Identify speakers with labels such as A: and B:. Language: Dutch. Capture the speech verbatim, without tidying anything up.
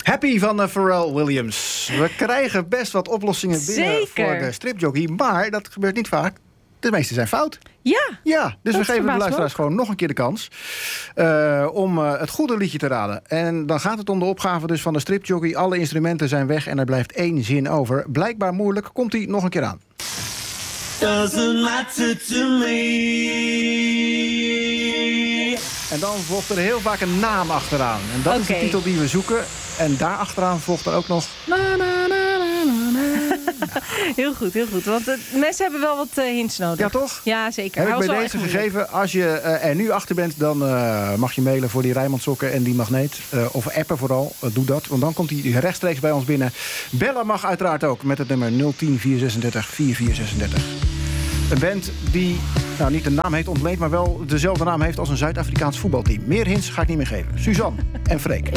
A: Happy van uh, Pharrell Williams. We krijgen best wat oplossingen binnen
B: Zeker.
A: voor de stripjockey. Maar dat gebeurt niet vaak. De meeste zijn fout.
B: Ja.
A: Ja, dus
B: dat
A: we geven de luisteraars
B: ook.
A: gewoon nog een keer de kans uh, om uh, het goede liedje te raden. En dan gaat het om de opgave dus van de stripjockey. Alle instrumenten zijn weg en er blijft één zin over. Blijkbaar moeilijk. Komt hij nog een keer aan. Doesn't matter to me. En dan volgt er heel vaak een naam achteraan. En dat okay. is de titel die we zoeken. En daar achteraan volgt er ook nog... Na, na, na, na, na.
B: Heel goed, heel goed. Want uh, mensen hebben wel wat uh, hints nodig.
A: Ja, toch?
B: Ja, zeker.
A: Heb
B: Hou
A: ik bij deze gegeven. Als je uh, er nu achter bent, dan uh, mag je mailen voor die Rijnmond-sokken en die magneet. Uh, of appen vooral. Uh, doe dat, want dan komt hij rechtstreeks bij ons binnen. Bellen mag uiteraard ook met het nummer nul tien vier zesendertig vierentveertig zesendertig. Een band die nou, niet een naam heeft ontleend, maar wel dezelfde naam heeft als een Zuid-Afrikaans voetbalteam. Meer hints ga ik niet meer geven. Suzanne en Freek.